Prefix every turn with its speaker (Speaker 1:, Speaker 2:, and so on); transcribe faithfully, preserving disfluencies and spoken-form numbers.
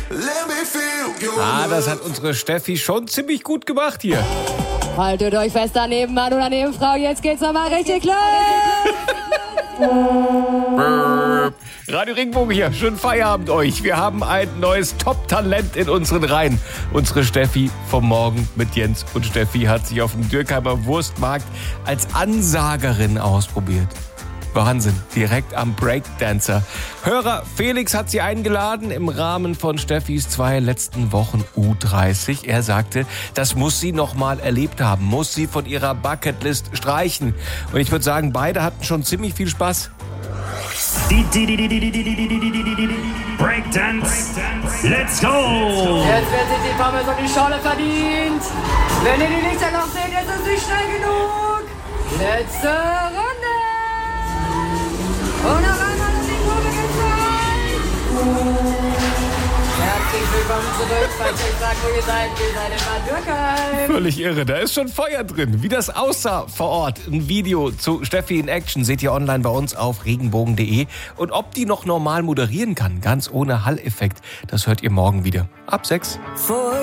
Speaker 1: Ah, das hat unsere Steffi schon ziemlich gut gemacht hier.
Speaker 2: Haltet euch fest daneben, Mann oder Nebenfrau, jetzt geht's nochmal richtig los.
Speaker 1: Radio Regenbogen hier, schönen Feierabend euch. Wir haben ein neues Top-Talent in unseren Reihen. Unsere Steffi vom Morgen mit Jens und Steffi hat sich auf dem Dürkheimer Wurstmarkt als Ansagerin ausprobiert. Wahnsinn, direkt am Breakdancer. Hörer Felix hat sie eingeladen im Rahmen von Steffis zwei letzten Wochen U dreißig. Er sagte, das muss sie noch mal erlebt haben, muss sie von ihrer Bucketlist streichen. Und ich würde sagen, beide hatten schon ziemlich viel Spaß.
Speaker 3: Breakdance, let's go!
Speaker 2: Jetzt wird sich die Pommes und die Schorle verdient. Wenn ihr die Lichter noch seht, ist es nicht schnell genug. Letzte Runde. Und noch einmal in die Kurve gezeigt. Herzlich willkommen zurück, falls ihr sagt, wo ihr seid. Wir seid in Bad Dürkheim.
Speaker 1: Völlig irre, da ist schon Feuer drin. Wie das aussah vor Ort, ein Video zu Steffi in Action, seht ihr online bei uns auf regenbogen punkt de. Und ob die noch normal moderieren kann, ganz ohne Hall-Effekt, das hört ihr morgen wieder. Ab sechs.